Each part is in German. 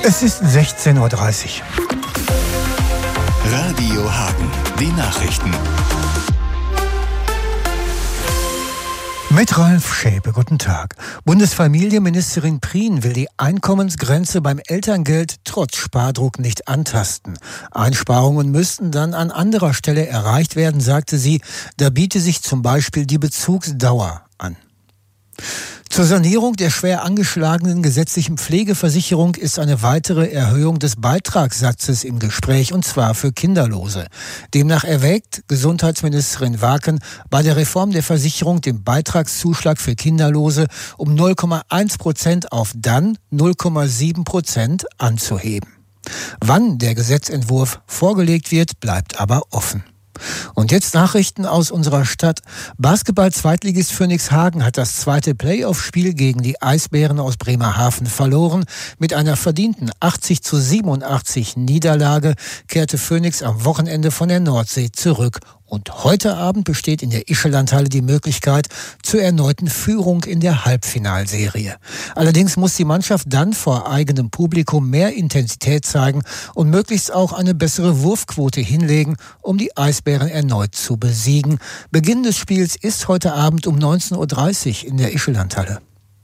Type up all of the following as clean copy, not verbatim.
Es ist 16:30 Uhr. Radio Hagen, die Nachrichten. Mit Ralf Schäpe, guten Tag. Bundesfamilienministerin Prien will die Einkommensgrenze beim Elterngeld trotz Spardruck nicht antasten. Einsparungen müssten dann an anderer Stelle erreicht werden, sagte sie. Da biete sich zum Beispiel die Bezugsdauer an. Zur Sanierung der schwer angeschlagenen gesetzlichen Pflegeversicherung ist eine weitere Erhöhung des Beitragssatzes im Gespräch, und zwar für Kinderlose. Demnach erwägt Gesundheitsministerin Waken bei der Reform der Versicherung den Beitragszuschlag für Kinderlose um 0,1% auf dann 0,7% anzuheben. Wann der Gesetzentwurf vorgelegt wird, bleibt aber offen. Und jetzt Nachrichten aus unserer Stadt. Basketball-Zweitligist Phönix Hagen hat das zweite Playoff-Spiel gegen die Eisbären aus Bremerhaven verloren. Mit einer verdienten 80:87 Niederlage kehrte Phönix am Wochenende von der Nordsee zurück. Und heute Abend besteht in der Ischelandhalle die Möglichkeit zur erneuten Führung in der Halbfinalserie. Allerdings muss die Mannschaft dann vor eigenem Publikum mehr Intensität zeigen und möglichst auch eine bessere Wurfquote hinlegen, um die Eisbären erneut zu besiegen. Beginn des Spiels ist heute Abend um 19:30 Uhr in der Ischelandhalle.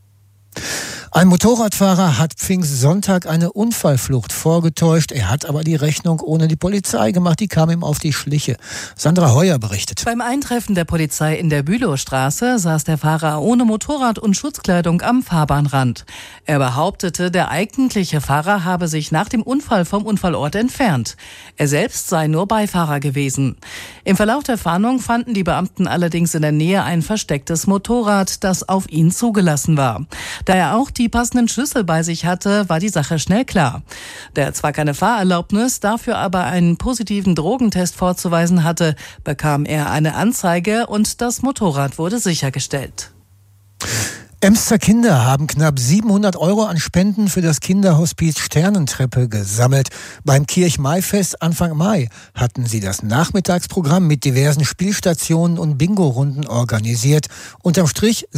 Ein Motorradfahrer hat Pfingstsonntag eine Unfallflucht vorgetäuscht. Er hat aber die Rechnung ohne die Polizei gemacht. Die kam ihm auf die Schliche. Sandra Heuer berichtet. Beim Eintreffen der Polizei in der Bülowstraße saß der Fahrer ohne Motorrad und Schutzkleidung am Fahrbahnrand. Er behauptete, der eigentliche Fahrer habe sich nach dem Unfall vom Unfallort entfernt. Er selbst sei nur Beifahrer gewesen. Im Verlauf der Fahndung fanden die Beamten allerdings in der Nähe ein verstecktes Motorrad, das auf ihn zugelassen war. Da er auch die passenden Schlüssel bei sich hatte, war die Sache schnell klar. Der zwar keine Fahrerlaubnis, dafür aber einen positiven Drogentest vorzuweisen hatte, bekam er eine Anzeige und das Motorrad wurde sichergestellt. Emster Kinder haben knapp 700 € an Spenden für das Kinderhospiz Sternentreppe gesammelt. Beim Kirchmaifest Anfang Mai hatten sie das Nachmittagsprogramm mit diversen Spielstationen und Bingo-Runden organisiert. Unterm Strich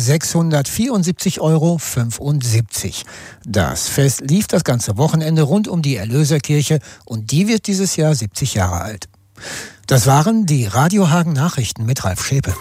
674,75 €. Das Fest lief das ganze Wochenende rund um die Erlöserkirche und die wird dieses Jahr 70 Jahre alt. Das waren die Radio Hagen Nachrichten mit Ralf Schäpe.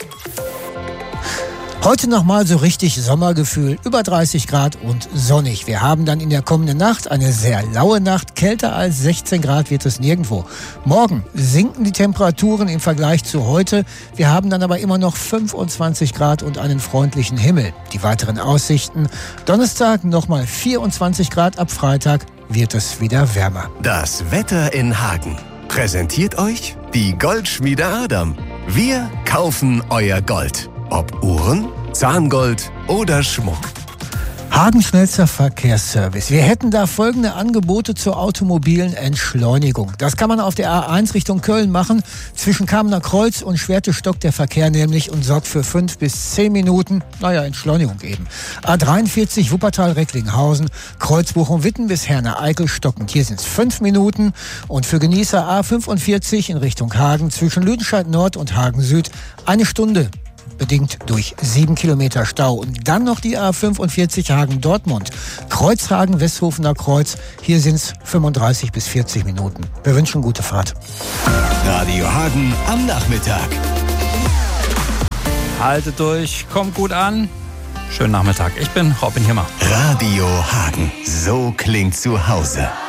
Heute nochmal so richtig Sommergefühl, über 30 Grad und sonnig. Wir haben dann in der kommenden Nacht eine sehr laue Nacht. Kälter als 16 Grad wird es nirgendwo. Morgen sinken die Temperaturen im Vergleich zu heute. Wir haben dann aber immer noch 25 Grad und einen freundlichen Himmel. Die weiteren Aussichten: Donnerstag nochmal 24 Grad, ab Freitag wird es wieder wärmer. Das Wetter in Hagen präsentiert euch die Goldschmiede Adam. Wir kaufen euer Gold. Ob Uhren, Zahngold oder Schmuck. Hagen schnellster Verkehrsservice. Wir hätten da folgende Angebote zur automobilen Entschleunigung. Das kann man auf der A1 Richtung Köln machen. Zwischen Kamener Kreuz und Schwerte stockt der Verkehr nämlich und sorgt für 5 bis 10 Minuten, Entschleunigung eben. A43 Wuppertal-Recklinghausen, Kreuz Bochum-Witten bis Herne-Eickel stockend. Hier sind es 5 Minuten. Und für Genießer A45 in Richtung Hagen zwischen Lüdenscheid Nord und Hagen Süd 1 Stunde. Bedingt durch 7 Kilometer Stau. Und dann noch die A45 Hagen-Dortmund. Kreuzhagen-Westhofener Kreuz. Hier sind es 35 bis 40 Minuten. Wir wünschen gute Fahrt. Radio Hagen am Nachmittag. Haltet durch, kommt gut an. Schönen Nachmittag. Ich bin Robin Himmer. Radio Hagen. So klingt zu Hause.